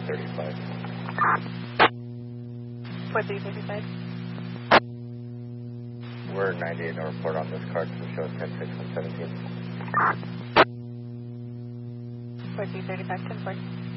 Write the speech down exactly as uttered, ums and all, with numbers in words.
thirty-five. four three thirty-five. We're ninety-eight no report on this card to show ten six one seventeen. four three thirty-five, ten four.